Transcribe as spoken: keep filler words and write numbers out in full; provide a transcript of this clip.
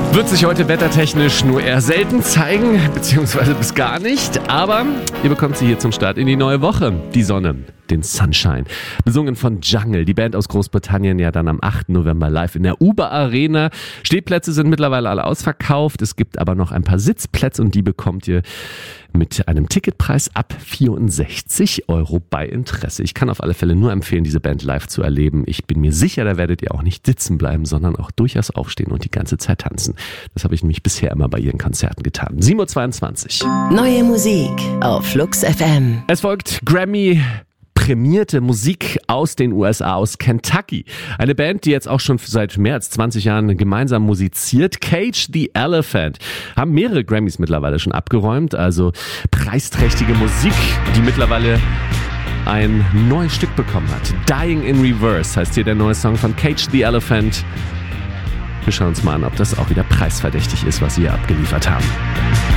Wird sich heute wettertechnisch nur eher selten zeigen, beziehungsweise bis gar nicht. Aber ihr bekommt sie hier zum Start in die neue Woche. Die Sonne, den Sunshine. Besungen von Jungle, die Band aus Großbritannien, ja dann am achten November live in der Uber Arena. Stehplätze sind mittlerweile alle ausverkauft. Es gibt aber noch ein paar Sitzplätze und die bekommt ihr mit einem Ticketpreis ab vierundsechzig Euro bei Interesse. Ich kann auf alle Fälle nur empfehlen, diese Band live zu erleben. Ich bin mir sicher, da werdet ihr auch nicht sitzen bleiben, sondern auch durchaus aufstehen und die ganze Zeit tanzen. Das habe ich nämlich bisher immer bei ihren Konzerten getan. sieben Uhr zweiundzwanzig. Neue Musik auf Flux F M. Es folgt Grammy prämierte Musik aus den U S A, aus Kentucky. Eine Band, die jetzt auch schon seit mehr als zwanzig Jahren gemeinsam musiziert. Cage the Elephant. Haben mehrere Grammys mittlerweile schon abgeräumt. Also preisträchtige Musik, die mittlerweile ein neues Stück bekommen hat. Dying in Reverse heißt hier der neue Song von Cage the Elephant. Wir schauen uns mal an, ob das auch wieder preisverdächtig ist, was sie hier abgeliefert haben.